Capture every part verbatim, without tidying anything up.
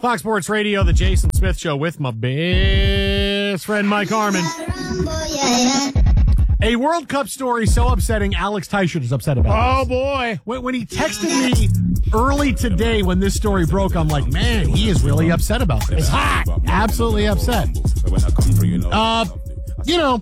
Fox Sports Radio, the Jason Smith Show with my best friend Mike Harmon. A World Cup story so upsetting, Alex Teichert is upset about it. Oh, boy. When, when he texted me early today when this story broke, I'm like, man, he is really upset about this. It's hot. Absolutely upset. Uh, you know,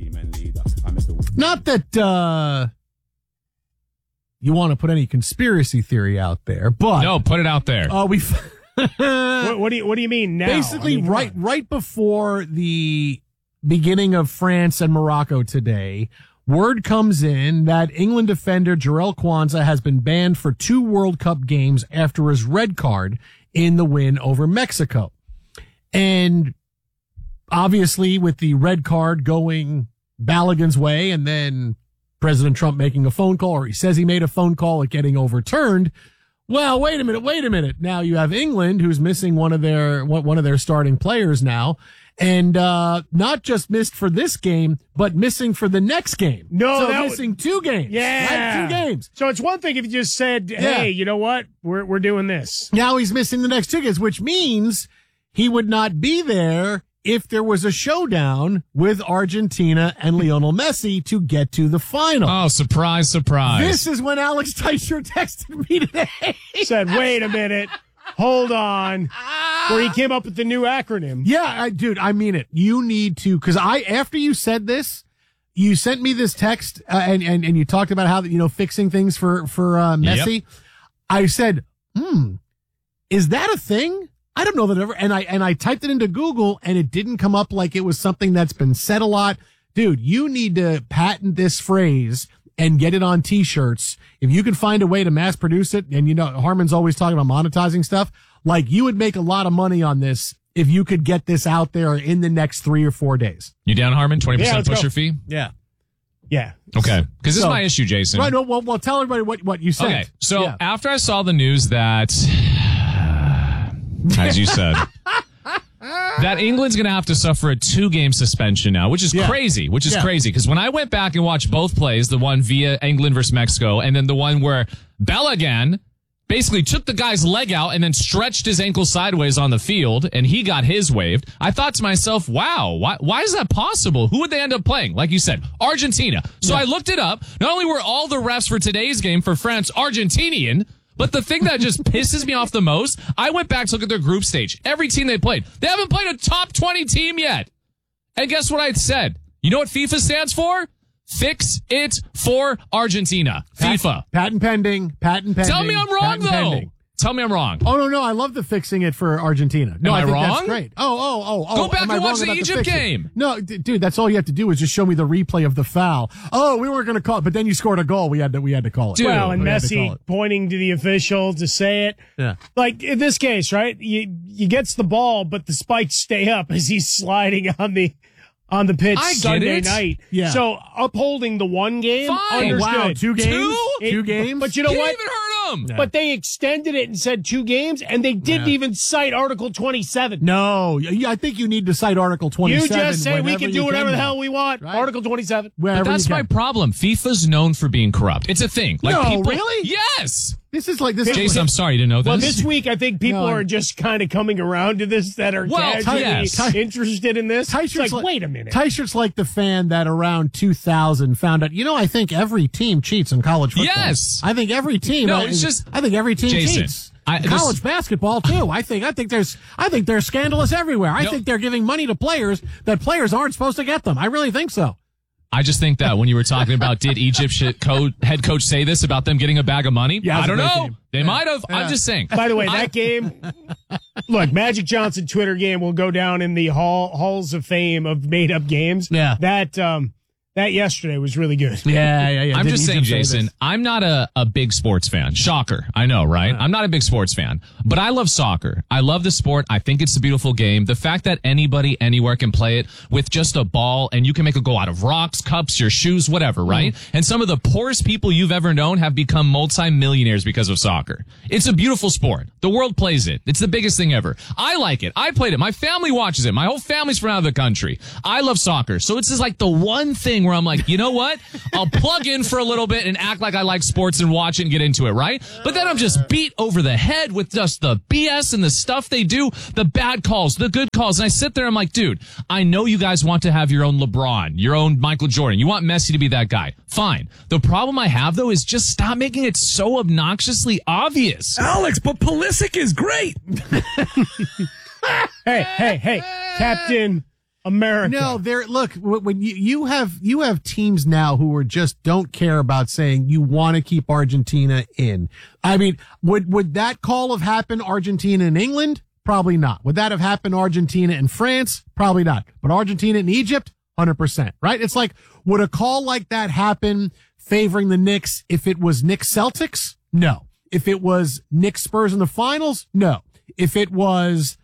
not that uh, you want to put any conspiracy theory out there, but... No, put it out there. Uh, we what, what do you What do you mean now? Basically, I mean, right right before the beginning of France and Morocco today, word comes in that England defender Jarell Quansah has been banned for two World Cup games after his red card in the win over Mexico. And obviously, with the red card going Balogun's way, and then President Trump making a phone call, or he says he made a phone call, it getting overturned. Well, wait a minute, wait a minute. Now you have England, who's missing one of their one of their starting players now, and uh not just missed for this game, but missing for the next game. No, so that missing would, two games. Yeah, right? two games. So it's one thing if you just said, "Hey, yeah. you know what? We're we're doing this." Now he's missing the next two games, which means he would not be there if there was a showdown with Argentina and Lionel Messi to get to the final. Oh, surprise, surprise. This is when Alex Teichert texted me today. Said, wait a minute. Hold on. Where he came up with the new acronym. Yeah, I, dude, I mean it. You need to, because I, after you said this, you sent me this text uh, and, and, and you talked about how, you know, fixing things for, for uh, Messi. Yep. I said, hmm, is that a thing? I don't know that ever. And I, and I typed it into Google and it didn't come up like it was something that's been said a lot. Dude, you need to patent this phrase and get it on t-shirts. If you can find a way to mass produce it, and you know, Harmon's always talking about monetizing stuff, like you would make a lot of money on this if you could get this out there in the next three or four days. You down, Harmon? twenty percent yeah, pusher go. fee? Yeah. Yeah. Okay. Because this so, is my issue, Jason. Right. Well, well, tell everybody what, what you said. Okay. So yeah. after I saw the news that, as you said, that England's going to have to suffer a two-game suspension now, which is yeah. crazy, which is yeah. crazy. Because when I went back and watched both plays, the one via England versus Mexico, and then the one where Balogun basically took the guy's leg out and then stretched his ankle sideways on the field, and he got his waived, I thought to myself, wow, why, why is that possible? Who would they end up playing? Like you said, Argentina. So yeah. I looked it up. Not only were all the refs for today's game for France Argentinian, but the thing that just pisses me off the most, I went back to look at their group stage. Every team they played. They haven't played a top twenty team yet. And guess what I said? You know what FIFA stands for? Fix it for Argentina. Pat, FIFA. Patent pending. Patent pending. Tell me I'm wrong, though. Pending. Tell me I'm wrong. Oh, no, no. I love the fixing it for Argentina. No, am I, I think wrong? That's great. Oh, oh, oh, oh. Go back am and I watch wrong the Egypt the game. No, d- dude, that's all you have to do is just show me the replay of the foul. Oh, we weren't going to call it, but then you scored a goal. We had to, we had to call it. Dude, well, and we Messi pointing to the official to say it. Yeah. Like in this case, right? You, he gets the ball, but the spikes stay up as he's sliding on the, on the pitch I get Sunday it. night. Yeah. So upholding the one game. Fine. Understood. Wow, two games? Two? It- two games? But you know Can't what? even hurt them. Yeah. But they extended it and said two games, and they didn't Yeah. even cite Article twenty-seven. No, y- I think you need to cite Article twenty-seven. You just say we whenever can you do whatever the now. hell we want. Right. Article twenty-seven. Wherever But that's you my can. problem. FIFA's known for being corrupt. It's a thing. Like No, people, really? Yes. This is like this. is Jason, I'm sorry you didn't know this. Well, this week I think people No, are I'm- just kind of coming around to this that are Well, casually yes. interested in this. It's Teichert's like, wait a minute. Teichert's like the fan that around two thousand found out, you know, I think every team cheats in college football. Yes. I think every team. No, I, it's just- I think every team Jason, cheats. I- this- college basketball too. I think I think there's I think they're scandalous everywhere. I No. think they're giving money to players that players aren't supposed to get them. I really think so. I just think that when you were talking about did Egypt co- head coach say this about them getting a bag of money? Yeah, I it's a don't great know. game. They Yeah. might have. Yeah. I'm just saying. By the way, I- that game, look, Magic Johnson Twitter game will go down in the hall halls of fame of made up games. Yeah. That um that yesterday was really good. Yeah, yeah, yeah. I'm Did just saying, Egypt say Jason, this? I'm not a, a big sports fan. Shocker. I know, right? Yeah. I'm not a big sports fan, but I love soccer. I love the sport. I think it's a beautiful game. The fact that anybody anywhere can play it with just a ball and you can make it go out of rocks, cups, your shoes, whatever, right? Mm. And some of the poorest people you've ever known have become multimillionaires because of soccer. It's a beautiful sport. The world plays it. It's the biggest thing ever. I like it. I played it. My family watches it. My whole family's from out of the country. I love soccer. So it's just like the one thing thing where I'm like, you know what? I'll plug in for a little bit and act like I like sports and watch it and get into it, right? But then I'm just beat over the head with just the B S and the stuff they do, the bad calls, the good calls. And I sit there, I'm like, dude, I know you guys want to have your own LeBron, your own Michael Jordan. You want Messi to be that guy. Fine. The problem I have, though, is just stop making it so obnoxiously obvious. Alex, but Pulisic is great. Hey, hey, hey, Captain America. No, there. Look, when you you have you have teams now who are just don't care about saying you want to keep Argentina in. I mean, would would that call have happened Argentina and England? Probably not. Would that have happened Argentina and France? Probably not. But Argentina and Egypt, one hundred percent. Right? It's like, would a call like that happen favoring the Knicks if it was Knicks Celtics? No. If it was Knicks Spurs in the finals? No. If it was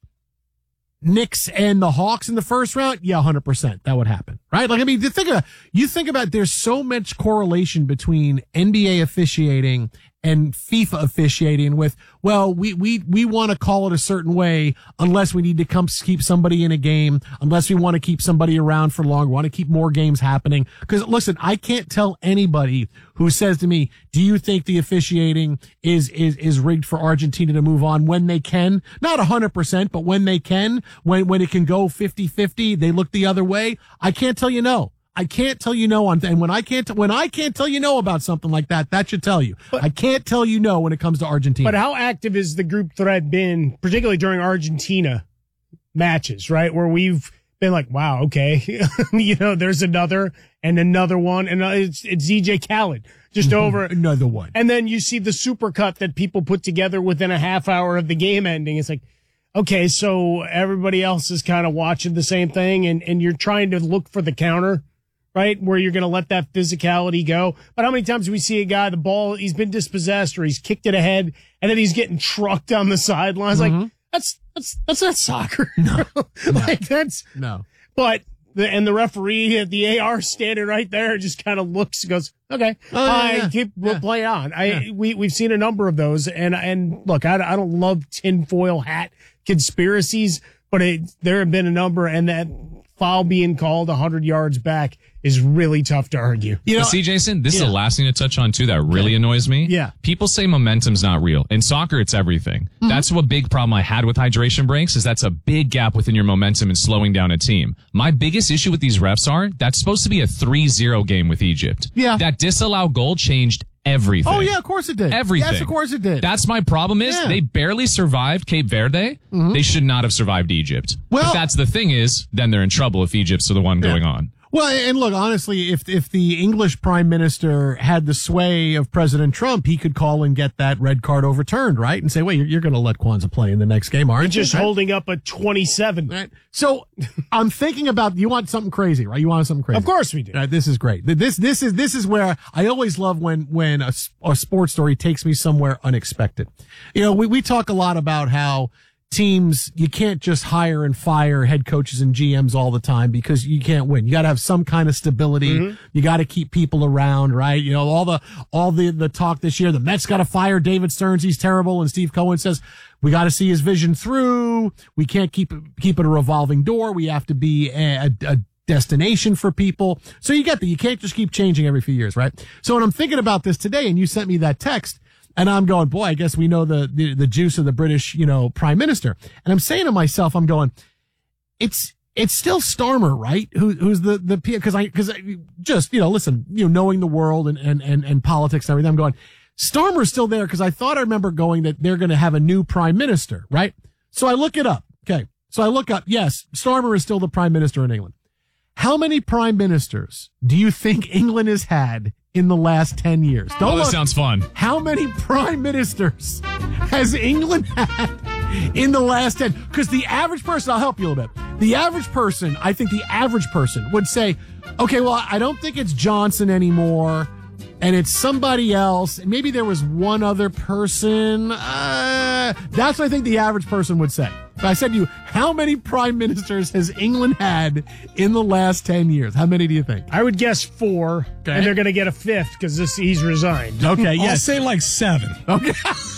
Knicks and the Hawks in the first round, yeah, one hundred percent. That would happen, right? Like, I mean, think about, you think about, there's so much correlation between N B A officiating and FIFA officiating with, well, we, we, we want to call it a certain way unless we need to come keep somebody in a game, unless we want to keep somebody around for longer, want to keep more games happening. Cause listen, I can't tell anybody who says to me, do you think the officiating is, is, is rigged for Argentina to move on when they can? Not a hundred percent, but when they can, when, when it can go fifty-fifty, they look the other way. I can't tell you no. I can't tell you no on, and when I can't, when I can't tell you no about something like that, that should tell you. But, I can't tell you no when it comes to Argentina. But how active is the group thread been, particularly during Argentina matches, right? Where we've been like, wow, okay, you know, there's another and another one, and it's, it's Z J Khaled just over another one. And then you see the supercut that people put together within a half hour of the game ending. It's like, okay, so everybody else is kind of watching the same thing, and, and you're trying to look for the counter, right? Where you're going to let that physicality go. But how many times do we see a guy, the ball, he's been dispossessed or he's kicked it ahead and then he's getting trucked down the sidelines? Mm-hmm. Like, that's, that's, that's not soccer. No. Like, that's, no. But, the, and the referee at the A R standing right there just kind of looks, goes, okay, oh, yeah, I yeah. keep, we'll yeah. play on. I, yeah. we, we've seen a number of those. And, and look, I, I don't love tinfoil hat conspiracies, but it, there have been a number, and that foul being called a hundred yards back is really tough to argue. You know, see, Jason, this yeah. is the last thing to touch on too that really annoys me. Yeah. People say momentum's not real. In soccer, it's everything. Mm-hmm. That's what big problem I had with hydration breaks is that's a big gap within your momentum and slowing down a team. My biggest issue with these refs are that's supposed to be a three zero game with Egypt. Yeah. That disallowed goal changed everything. Oh, yeah, of course it did. Everything. Yes, of course it did. That's my problem is yeah. they barely survived Cape Verde. Mm-hmm. They should not have survived Egypt. Well, if that's the thing is, then they're in trouble if Egypt's the one yeah. going on. Well, and look, honestly, if if the English prime minister had the sway of President Trump, he could call and get that red card overturned, right? And say, wait, you're, you're going to let Kwanzaa play in the next game, aren't you? Just right? holding up a twenty-seven. Right. So I'm thinking about, you want something crazy, right? You want something crazy. Of course we do. Right, this is great. This this is this is where I always love when when a, a sports story takes me somewhere unexpected. You know, we, we talk a lot about how teams, you can't just hire and fire head coaches and G Ms all the time because you can't win. You got to have some kind of stability. Mm-hmm. You got to keep people around, right? You know, all the, all the, the talk this year, the Mets got to fire David Stearns. He's terrible. And Steve Cohen says, we got to see his vision through. We can't keep, keep it a revolving door. We have to be a, a, a destination for people. So you get that. You can't just keep changing every few years, right? So when I'm thinking about this today and you sent me that text, and I'm going, boy, I guess we know the, the, the juice of the British, you know, prime minister. And I'm saying to myself, I'm going, it's, it's still Starmer, right? Who, who's the, the, cause I, cause I just, you know, listen, you know, knowing the world and, and, and, and politics and everything, I'm going, Starmer's still there. Cause I thought I remember going that they're going to have a new prime minister, right? So I look it up. Okay. So I look up, yes, Starmer is still the prime minister in England. How many prime ministers do you think England has had in the last ten years? Don't oh, this look. Sounds fun. How many prime ministers has England had in the last ten? Because the average person, I'll help you a little bit. The average person, I think the average person would say, okay, well, I don't think it's Johnson anymore, and it's somebody else. And maybe there was one other person. Uh, that's what I think the average person would say. If I said to you, how many prime ministers has England had in the last ten years? How many do you think? I would guess four, okay. And they're going to get a fifth because this he's resigned. Okay, yes. I'll say like seven. Okay.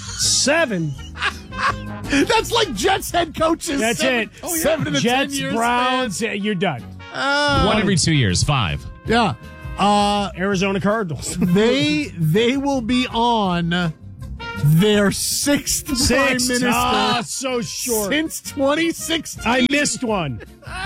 Seven? That's like Jets head coaches. That's seven, it. Oh, yeah. Seven in the Jets, ten years Browns, span. you're done. Uh, One every two years, five. Yeah. Uh, Arizona Cardinals. they they will be on their sixth prime Six. minister Ah, so short. since twenty sixteen. I missed one.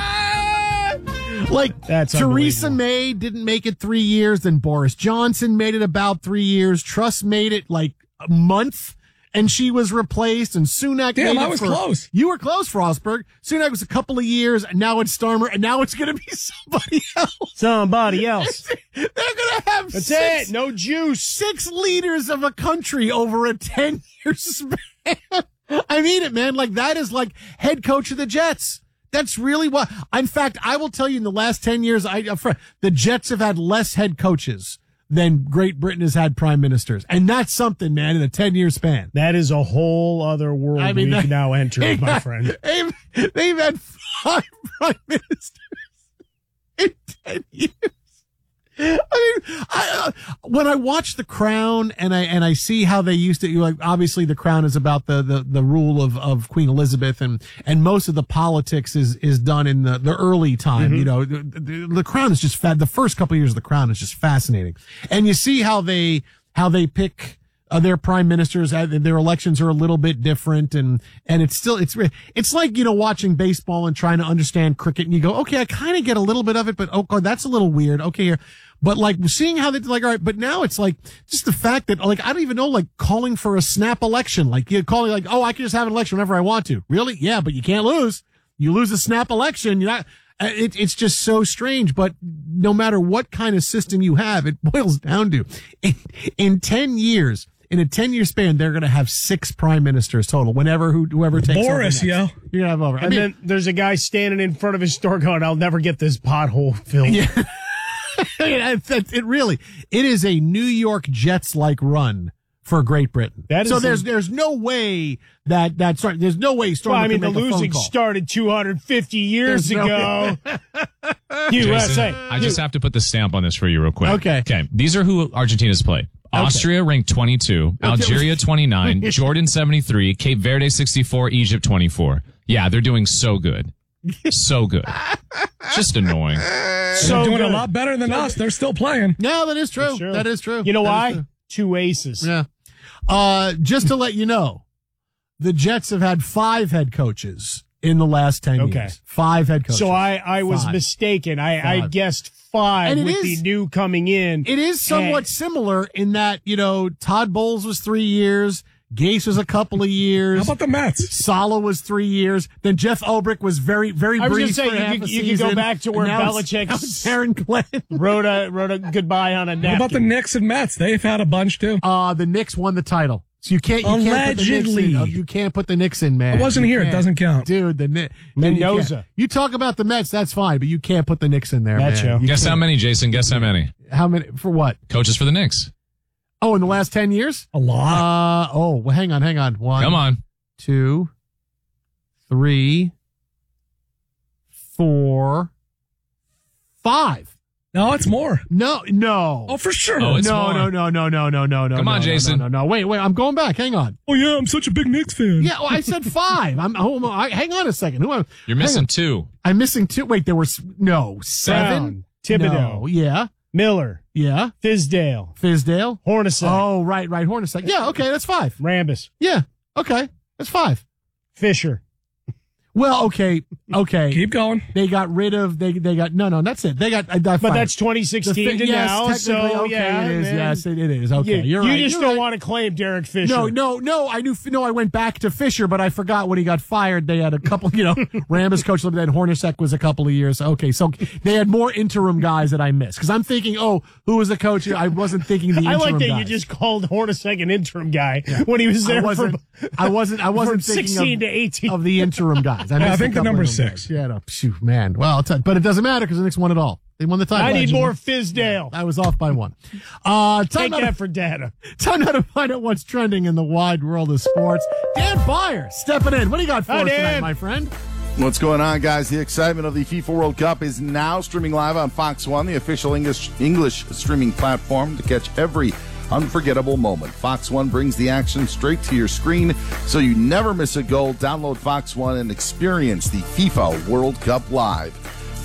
Like, That's Theresa unbelievable. May didn't make it three years, then Boris Johnson made it about three years. Truss made it like a month, and she was replaced, and Sunak Damn, made it I was for, close. You were close, Frostberg. Sunak was a couple of years, and now it's Starmer, and now it's going to be somebody else. Somebody else. They're going to have That's six, it. No juice. six leaders of a country over a ten-year span. I mean it, man. Like, that is like head coach of the Jets. That's really what. In fact, I will tell you, in the last ten years, I the Jets have had less head coaches than Great Britain has had prime ministers, and that's something, man. In a ten-year span, That is a whole other world I mean, we've that- now entered, they've my had- friend. They've, they've had five prime ministers in ten years. I mean, I, uh, when I watch The Crown and I and I see how they used to, like, obviously The Crown is about the, the, the rule of, of Queen Elizabeth, and, and most of the politics is, is done in the, the early time. Mm-hmm. You know, the, the, the Crown is just fad. The first couple of years of The Crown is just fascinating, and you see how they how they pick. Uh, their prime ministers, uh, their elections are a little bit different, and and it's still it's re- it's like, you know, watching baseball and trying to understand cricket, and you go, okay, I kind of get a little bit of it, but oh God, that's a little weird. Okay, here, but like seeing how they like, all right, but now it's like just the fact that, like, I don't even know, like, calling for a snap election, like you're calling like, oh, I can just have an election whenever I want to. Really? Yeah, but you can't lose. You lose a snap election, you're not. Uh, It, it's just so strange, but no matter what kind of system you have, it boils down to in, in ten years. In a ten-year span, they're going to have six prime ministers total. Whenever who, whoever takes Boris, over next, yo. you're gonna have over. I And mean, then there's a guy standing in front of his store going, I'll never get this pothole filled. yeah. it, it, it really, it is a New York Jets-like run for Great Britain. That is so there's a- there's no way that that start, there's no way Stormer Well, I mean, the can make a phone losing call. started two hundred fifty years There's no- ago. U S A. Jason, I just have to put the stamp on this for you real quick. Okay. Okay. These are who Argentina's played. Austria ranked twenty-two, Algeria twenty-nine, Jordan seventy-three, Cape Verde sixty-four, Egypt twenty-four. Yeah, they're doing so good. So good. Just annoying. So They're doing good. a lot better than us. They're still playing. No, that is true. It's true. That is true. You know That is why? true. Two aces. Yeah. Uh, just to let you know, the Jets have had five head coaches in the last ten Okay. years. Five head coaches. So I, I was Five. mistaken. I, I Five. guessed five And it with is- the new coming in. It is somewhat And- similar in that, you know, Todd Bowles was three years, Gase was a couple of years. How about the Mets? Sala was three years. Then Jeff Ulbrich was very, very I was brief gonna say, for you half could- a you could go season. back to where And now it's- Belichick's- now it's Aaron Glenn. wrote a wrote a goodbye on a napkin. How about the Knicks and Mets? They've had a bunch too. Uh, the Knicks won the title. So you can't, you can't put the Knicks Allegedly. in. Oh, you can't put the Knicks in, man. I wasn't You here. It can't. doesn't count. Dude, the Knicks. Mendoza. You, you talk about the Mets, that's fine, but you can't put the Knicks in there, That man. show. You Guess how can't. many, Jason? Guess how many? How many? For what? Coaches for the Knicks. Oh, in the last ten years? A lot. Uh, oh, well, hang on, hang on. One. Come on. Two, three, four, five. No, it's more. No, no. Oh, for sure. Oh, it's no, more. no, no, no, no, no, no, no. Come on, no, Jason. No, no, no, wait, wait. I'm going back. Hang on. Oh, yeah, I'm such a big Knicks fan. Yeah, well, I said five. I'm. Hold on. I, hang on a second. Who am? You're hang missing on. two. I'm missing two. Wait, there was no seven. Brown, Thibodeau, No, yeah, Miller, yeah. Fizdale, Fizdale. Hornacek, Oh, right, right. Hornacek. Yeah, okay, that's five. Rambus, Yeah, okay, that's five. Fisher. Well, okay, okay. Keep going. They got rid of. They they got no, no. That's it. They got. Uh, But fine. that's twenty The sixteen fi- to yes, now. technically, So okay, yeah, it is. man. Yes, it, it is. Okay, You, you're you right. just You're don't right. want to claim Derek Fisher. No, no, no. I knew. No, I went back to Fisher, but I forgot when he got fired. They had a couple. You know, Rambus coach. Then Hornacek was a couple of years. Okay, so they had more interim guys that I missed because I'm thinking, oh, who was the coach? I wasn't thinking the. I Interim like that guys. you just called Hornacek an interim guy when he was there I wasn't. from, I wasn't. I wasn't from thinking sixteen of, to eighteen. of the interim guys. I, Yeah, I missed a think the couple number's of them six. guys. Yeah, no, phew, man. Well, it's, but it doesn't matter because the Knicks won it all. They won the title. I need Allegedly. more Fizdale. I was off by one. Uh, time Take now, that to, for data. time now to find out what's trending in the wide world of sports. Dan Byer stepping in. What do you got for Hi, us Dan. tonight, my friend? What's going on, guys? The excitement of the FIFA World Cup is now streaming live on Fox One, the official English English streaming platform to catch every unforgettable moment. Fox One brings the action straight to your screen so you never miss a goal. Download Fox One and experience the FIFA World Cup live.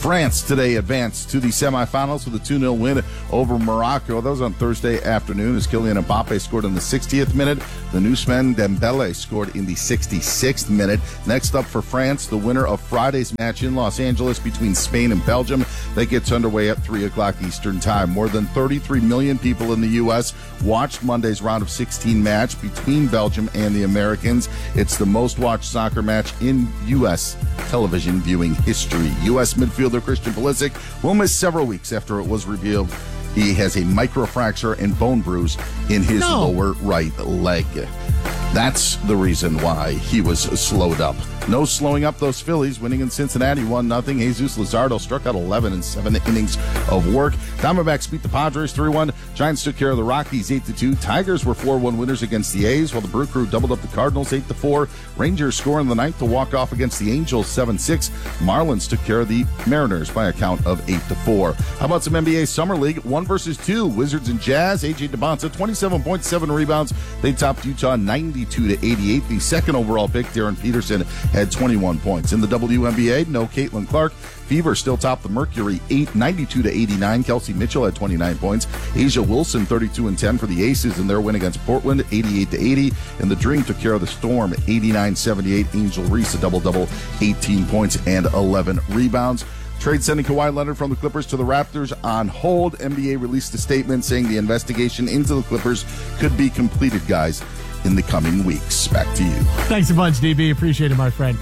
France today advanced to the semifinals with a two nil win over Morocco. That was on Thursday afternoon as Kylian Mbappe scored in the sixtieth minute. The Ousmane Dembele scored in the sixty-sixth minute. Next up for France, the winner of Friday's match in Los Angeles between Spain and Belgium. That gets underway at three o'clock Eastern Time. More than thirty-three million people in the U S watched Monday's round of sixteen match between Belgium and the Americans. It's the most watched soccer match in U S television viewing history. U S midfielder Christian Pulisic will miss several weeks after it was revealed he has a microfracture and bone bruise in his No. lower right leg. That's the reason why he was slowed up. No slowing up those Phillies, winning in Cincinnati one nothing. Jesus Luzardo struck out eleven in seven innings of work. Diamondbacks beat the Padres three one. Giants took care of the Rockies eight to two. Tigers were four one winners against the A's, while the Brew Crew doubled up the Cardinals eight to four. Rangers score in the ninth to walk off against the Angels seven six. Marlins took care of the Mariners by a count of eight to four. How about some N B A Summer League? One versus two. Wizards and Jazz. A J DeBonta, twenty-seven point seven rebounds. They topped Utah ninety-two to eighty-eight. The second overall pick, Darren Peterson, had twenty-one points. In the W N B A, no Caitlin Clark. Fever still topped the Mercury eight ninety-two to eighty-nine. Kelsey Mitchell had twenty-nine points. Asia Wilson thirty-two and ten for the Aces in their win against Portland eighty-eight to eighty. And the Dream took care of the Storm eighty-nine seventy-eight. Angel Reese a double-double, eighteen points and eleven rebounds. Trade sending Kawhi Leonard from the Clippers to the Raptors on hold. N B A released a statement saying the investigation into the Clippers could be completed, guys, in the coming weeks. Back to you. Thanks a bunch, D B. Appreciate it, my friend.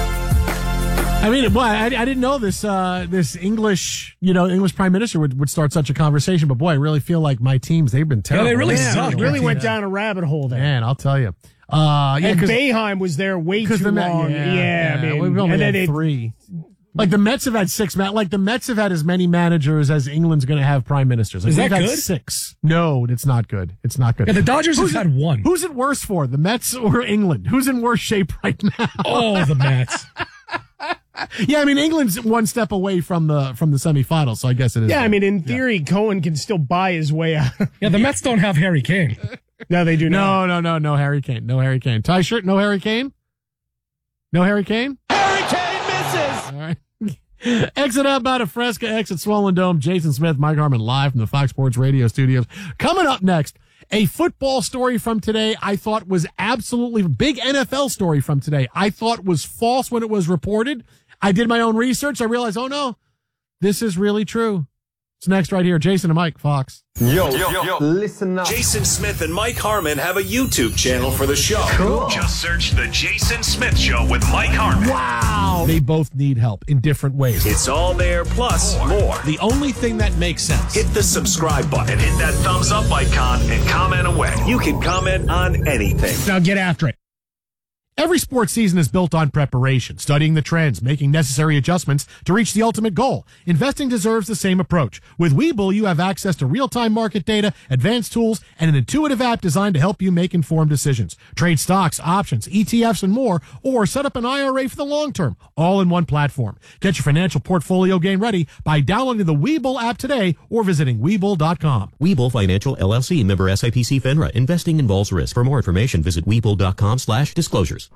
I mean, boy, I, I didn't know this uh, this English, you know, English prime minister would, would start such a conversation. But boy, I really feel like my teams, they've been terrible. they really Yeah, suck. it really Yeah. went down a rabbit hole there. Man, I'll tell you. Uh, yeah, and 'cause- Boeheim was there way too the Met- long. yeah, Yeah, I mean, we've only and had then it, three. Like the Mets have had six. Ma- like the Mets have had as many managers as England's going to have prime ministers. Like Is we've that had good? Six. No, it's not good. It's not good. Yeah, the Dodgers have Who's had one. Who's it worse for, the Mets or England? Who's in worse shape right now? Oh, the Mets. Yeah, I mean England's one step away from the from the semifinals, so I guess it is. yeah, I mean, in theory, Cohen can still buy his way out. Yeah, the Mets don't have Harry Kane. No, they do not. no, no, no, no Harry Kane, no Harry Kane. Tie shirt, no Harry Kane, no Harry Kane. Harry Kane misses. All right. Exit out by the Fresca, exit Swollen Dome. Jason Smith, Mike Harmon, live from the Fox Sports Radio studios. Coming up next, a football story from today I thought was absolutely big. N F L story from today I thought was false when it was reported. I did my own research. I realized, oh no, this is really true. It's next right here. Jason and Mike, Fox. Yo, yo, yo, Listen up. Jason Smith and Mike Harmon have a YouTube channel for the show. Cool. Just search The Jason Smith Show with Mike Harmon. Wow. They both need help in different ways. It's all there, plus more. The only thing that makes sense. Hit the subscribe button, hit that thumbs up icon, and comment away. You can comment on anything. Now get after it. Every sports season is built on preparation, studying the trends, making necessary adjustments to reach the ultimate goal. Investing deserves the same approach. With Webull, you have access to real-time market data, advanced tools, and an intuitive app designed to help you make informed decisions. Trade stocks, options, E T Fs, and more, or set up an I R A for the long term, all in one platform. Get your financial portfolio game ready by downloading the Webull app today or visiting Webull dot com. Webull Financial, L L C, member S I P C FINRA. Investing involves risk. For more information, visit Webull dot com slash disclosures.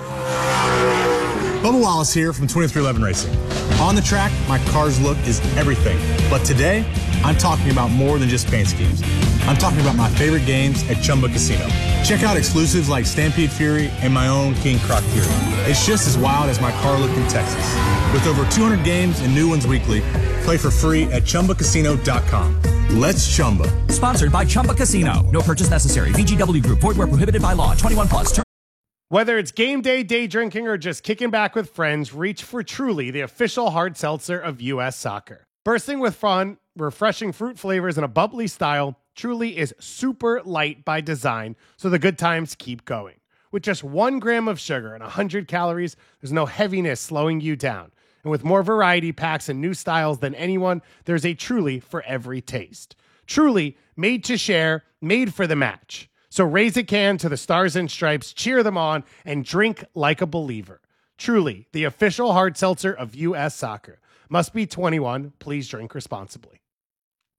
Bubba Wallace here from twenty-three eleven Racing. On the track, my car's look is everything. But today, I'm talking about more than just paint schemes. I'm talking about my favorite games at Chumba Casino. Check out exclusives like Stampede Fury and my own King Croc Fury. It's just as wild as my car look in Texas. With over two hundred games and new ones weekly, play for free at Chumba Casino dot com. Let's Chumba. Sponsored by Chumba Casino. No purchase necessary. V G W Group. Void where prohibited by law. twenty-one plus. Whether it's game day, day drinking, or just kicking back with friends, reach for Truly, the official hard seltzer of U S Soccer. Bursting with fun, refreshing fruit flavors, and a bubbly style, Truly is super light by design, so the good times keep going. With just one gram of sugar and one hundred calories, there's no heaviness slowing you down. And with more variety packs and new styles than anyone, there's a Truly for every taste. Truly, made to share, made for the match. So raise a can to the Stars and Stripes, cheer them on, and drink like a believer. Truly, the official hard seltzer of U S Soccer. Must be twenty-one. Please drink responsibly.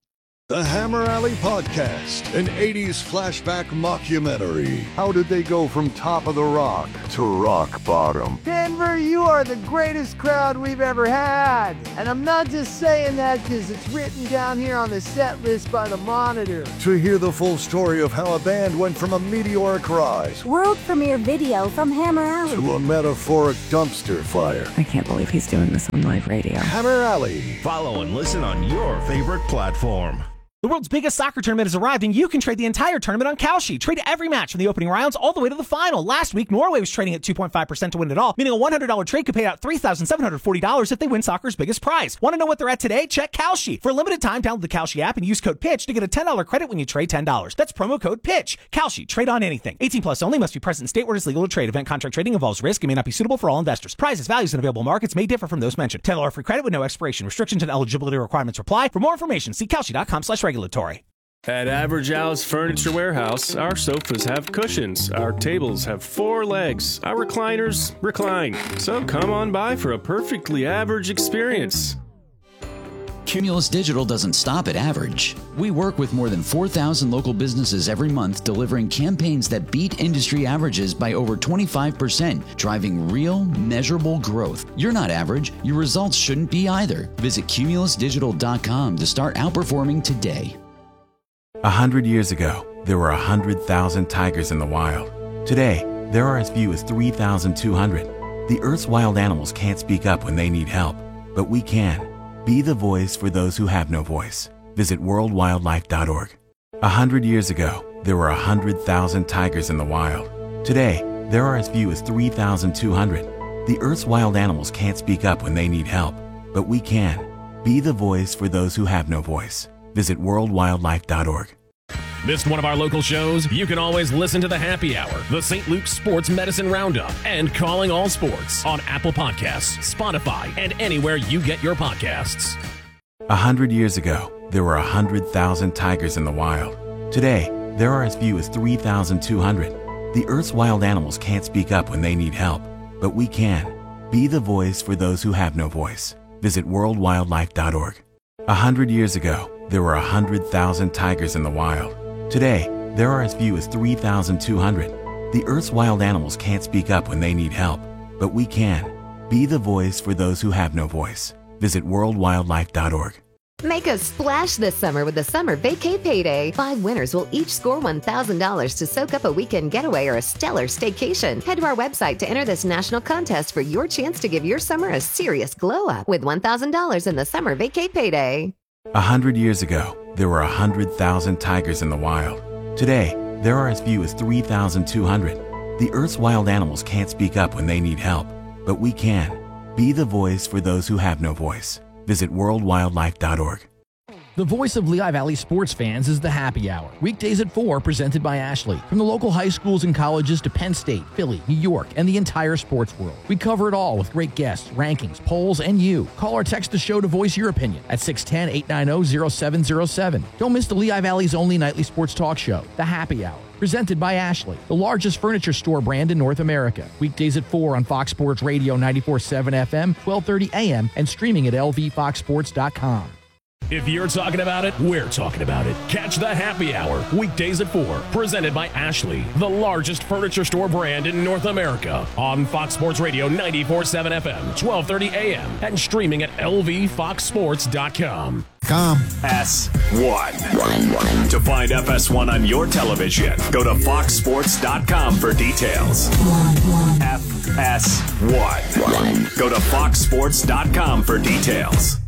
The Hammer Alley Podcast, an eighties flashback mockumentary. How did they go from top of the rock to rock bottom? Denver, you are the greatest crowd we've ever had. And I'm not just saying that because it's written down here on the set list by the Monitor. To hear the full story of how a band went from a meteoric rise, world premiere video from Hammer Alley, to a metaphoric dumpster fire. I can't believe he's doing this on live radio. Hammer Alley. Follow and listen on your favorite platform. The world's biggest soccer tournament has arrived, and you can trade the entire tournament on Kalshi. Trade every match from the opening rounds all the way to the final. Last week, Norway was trading at two point five percent to win it all, meaning a one hundred dollars trade could pay out three thousand seven hundred forty dollars if they win soccer's biggest prize. Want to know what they're at today? Check Kalshi. For a limited time, download the Kalshi app and use code PITCH to get a ten dollars credit when you trade ten dollars. That's promo code PITCH. Kalshi. Trade on anything. eighteen plus only. Must be present in state where it is legal to trade. Event contract trading involves risk and may not be suitable for all investors. Prizes, values, and available markets may differ from those mentioned. ten dollars free credit with no expiration. Restrictions and eligibility requirements apply. For more information, see Kalshi.com slash regulatory. At Average Al's Furniture Warehouse, our sofas have cushions, our tables have four legs, our recliners recline. So come on by for a perfectly average experience. Cumulus Digital doesn't stop at average. We work with more than four thousand local businesses every month, delivering campaigns that beat industry averages by over twenty-five percent, driving real, measurable growth. You're not average. Your results shouldn't be either. Visit cumulus digital dot com to start outperforming today. A hundred years ago, there were a hundred thousand tigers in the wild. Today, there are as few as three thousand two hundred. The Earth's wild animals can't speak up when they need help, but we can. Be the voice for those who have no voice. Visit world wildlife dot org. A hundred years ago, there were a hundred thousand tigers in the wild. Today, there are as few as three thousand two hundred. The Earth's wild animals can't speak up when they need help, but we can. Be the voice for those who have no voice. Visit world wildlife dot org. Missed one of our local shows? You can always listen to the Happy Hour, the Saint Luke's Sports Medicine Roundup, and Calling All Sports on Apple Podcasts, Spotify, and anywhere you get your podcasts. A hundred years ago, there were a hundred thousand tigers in the wild. Today, there are as few as three thousand two hundred. The Earth's wild animals can't speak up when they need help, but we can. Be the voice for those who have no voice. Visit world wildlife dot org. A hundred years ago, there were a hundred thousand tigers in the wild. Today, there are as few as three thousand two hundred. The Earth's wild animals can't speak up when they need help, but we can. Be the voice for those who have no voice. Visit world wildlife dot org. Make a splash this summer with the Summer Vacay Payday. Five winners will each score one thousand dollars to soak up a weekend getaway or a stellar staycation. Head to our website to enter this national contest for your chance to give your summer a serious glow up with one thousand dollars in the Summer Vacay Payday. A hundred years ago, there were a hundred thousand tigers in the wild. Today, there are as few as three thousand two hundred. The Earth's wild animals can't speak up when they need help, but we can. Be the voice for those who have no voice. Visit world wildlife dot org. The voice of Lehigh Valley sports fans is the Happy Hour. Weekdays at four, presented by Ashley. From the local high schools and colleges to Penn State, Philly, New York, and the entire sports world. We cover it all with great guests, rankings, polls, and you. Call or text the show to voice your opinion at six one zero, eight nine zero, zero seven zero seven. Don't miss the Lehigh Valley's only nightly sports talk show, The Happy Hour. Presented by Ashley, the largest furniture store brand in North America. Weekdays at four on Fox Sports Radio ninety-four point seven F M, twelve thirty A M, and streaming at L V fox sports dot com. If you're talking about it, we're talking about it. Catch the Happy Hour, weekdays at four, presented by Ashley, the largest furniture store brand in North America, on Fox Sports Radio ninety-four point seven F M, twelve thirty A M, and streaming at L V fox sports dot com. Com. S one. To find F S one on your television, go to fox sports dot com for details. F S one. Go to fox sports dot com for details.